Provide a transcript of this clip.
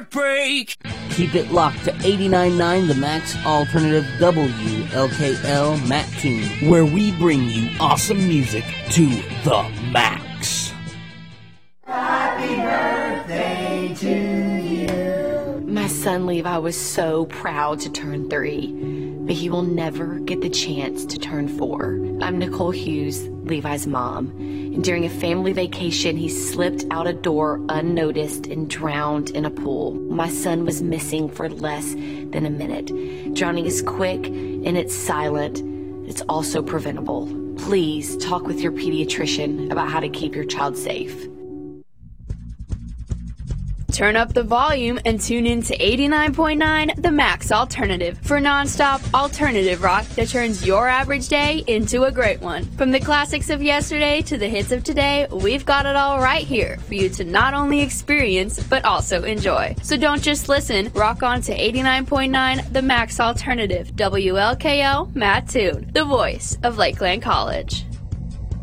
heartbreak. Keep it locked to 89.9 The Max Alternative WLKL Mattoon, where we bring you awesome music to the max. Happy birthday to you. My son Levi was so proud to turn 3, but he will never get the chance to turn 4. I'm Nicole Hughes, Levi's mom, and during a family vacation, he slipped out a door unnoticed and drowned in a pool. My son was missing for less than a minute. Drowning is quick and it's silent. It's also preventable. Please talk with your pediatrician about how to keep your child safe. Turn up the volume and tune in to 89.9 The Max Alternative for nonstop alternative rock that turns your average day into a great one. From the classics of yesterday to the hits of today, we've got it all right here for you to not only experience but also enjoy. So don't just listen, rock on to 89.9 The Max Alternative, WLKO Mattoon, the voice of Lakeland College.